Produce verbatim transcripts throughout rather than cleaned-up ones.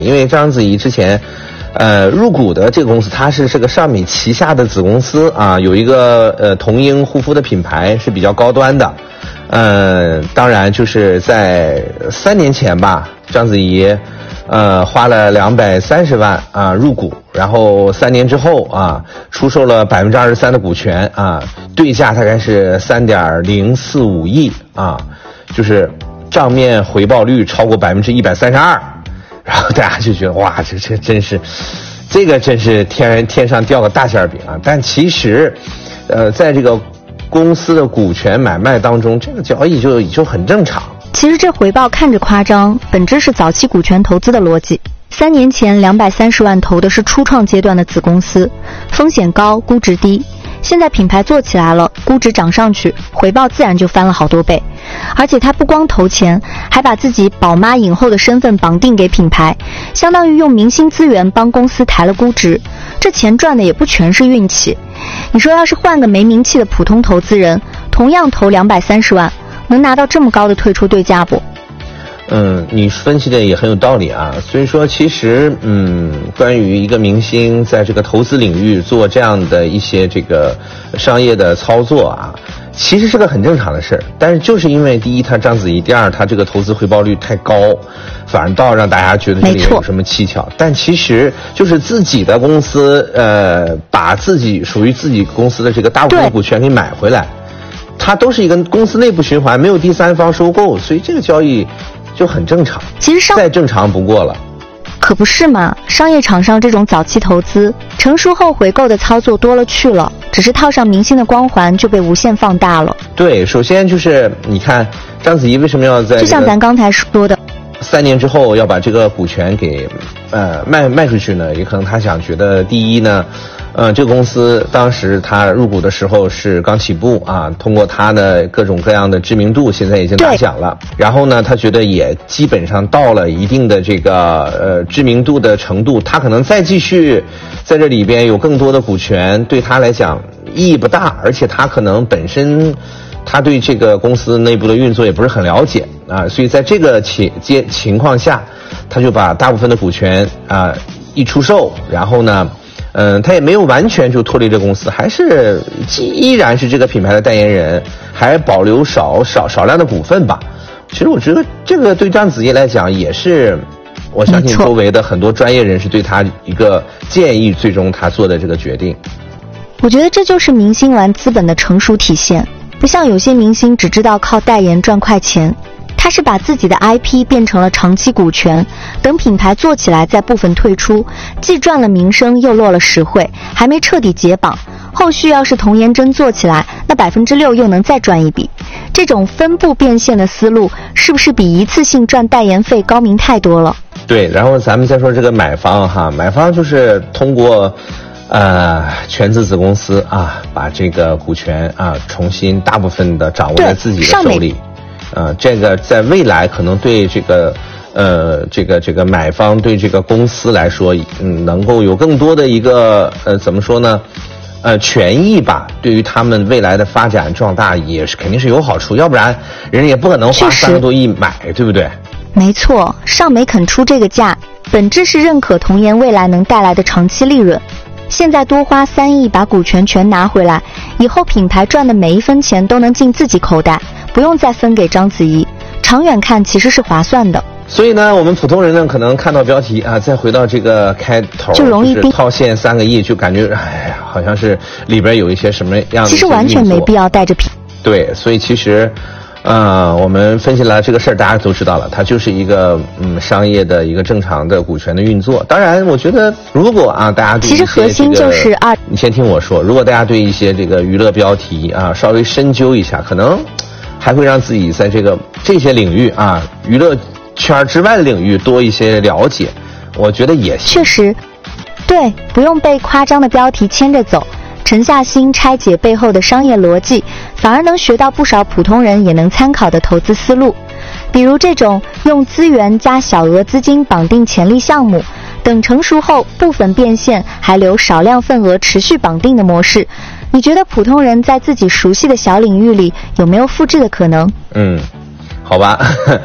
因为章子怡之前呃入股的这个公司，它是这个尚美旗下的子公司啊，有一个呃童婴护肤的品牌是比较高端的。呃当然就是在三年前吧，章子怡呃花了两百三十万啊入股，然后三年之后啊出售了百分之二十三的股权啊，对价大概是三点零四五亿啊，就是账面回报率超过百分之一百三十二。然后大家就觉得哇，这这真是，这个真是天天上掉个大馅饼啊！但其实，呃，在这个公司的股权买卖当中，这个交易就就很正常。 其实这回报看着夸张，本质是早期股权投资的逻辑。三年前两百三十万投的是初创阶段的子公司，风险高，估值低。现在品牌做起来了，估值涨上去，回报自然就翻了好多倍。而且他不光投钱，还把自己宝妈影后的身份绑定给品牌，相当于用明星资源帮公司抬了估值。这钱赚的也不全是运气。你说要是换个没名气的普通投资人，同样投两百三十万，能拿到这么高的退出对价不？ 嗯，你分析的也很有道理啊。所以说，其实嗯，关于一个明星在这个投资领域做这样的一些这个商业的操作啊，其实是个很正常的事儿。但是就是因为第一，他章子怡；第二，他这个投资回报率太高，反倒让大家觉得这里有什么蹊跷。但其实就是自己的公司，呃，把自己属于自己公司的这个大部分股权给买回来，它都是一个公司内部循环，没有第三方收购，所以这个交易就很正常， 其实再正常不过了。 可不是嘛，商业场上这种早期投资成熟后回购的操作多了去了，只是套上明星的光环就被无限放大了。 对，首先就是你看章子怡为什么要在、这个、 就像咱刚才说的， 三年之后要把这个股权给呃卖卖出去呢？也可能他想觉得，第一呢，呃，这个公司当时他入股的时候是刚起步啊，通过他的各种各样的知名度，现在已经打响了。然后呢，他觉得也基本上到了一定的这个呃知名度的程度，他可能再继续在这里边有更多的股权，对他来讲意义不大，而且他可能本身他对这个公司内部的运作也不是很了解啊，所以在这个情情情况下，他就把大部分的股权啊一出售，然后呢。嗯，他也没有完全就脱离这个公司，还是依然是这个品牌的代言人，还保留少少少量的股份吧。其实我觉得这个对章子怡来讲也是，我相信周围的很多专业人士对他一个建议，最终他做的这个决定。 我觉得这就是明星玩资本的成熟体现，不像有些明星只知道靠代言赚快钱。他是把自己的 I P 变成了长期股权，等品牌做起来再部分退出，既赚了名声又落了实惠，还没彻底解绑。后续要是童颜针做起来，那百分之六又能再赚一笔。这种分布变现的思路，是不是比一次性赚代言费高明太多了？ 对，然后咱们再说这个买方哈，买方就是通过呃全资子公司啊，把这个股权啊重新大部分的掌握在自己的手里。呃，这个在未来可能对这个呃这个这个买方对这个公司来说，嗯，能够有更多的一个呃怎么说呢，呃权益吧，对于他们未来的发展壮大也是肯定是有好处，要不然人家也不可能花三个多亿买，对不对？ 没错，尚美肯出这个价，本质是认可童颜未来能带来的长期利润。现在多花三亿把股权全拿回来，以后品牌赚的每一分钱都能进自己口袋，不用再分给章子怡，长远看其实是划算的。 所以呢，我们普通人呢，可能看到标题啊，再回到这个开头， 就容易就是套现三个亿，就感觉哎呀，好像是里边有一些什么样的。 其实完全没必要带着品。 对，所以其实。呃，我们分析了这个事儿，大家都知道了，它就是一个嗯商业的一个正常的股权的运作。当然，我觉得如果啊大家对一些、这个、 其实核心就是二， 你先听我说，如果大家对一些这个娱乐标题啊稍微深究一下，可能还会让自己在这个这些领域啊娱乐圈之外的领域多一些了解。我觉得也行。 确实，对，不用被夸张的标题牵着走。沉下心拆解背后的商业逻辑，反而能学到不少普通人也能参考的投资思路。比如这种用资源加小额资金绑定潜力项目，等成熟后部分变现，还留少量份额持续绑定的模式，你觉得普通人在自己熟悉的小领域里有没有复制的可能？ 嗯，好吧。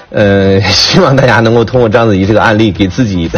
呃，希望大家能够通过章子怡这个案例，给自己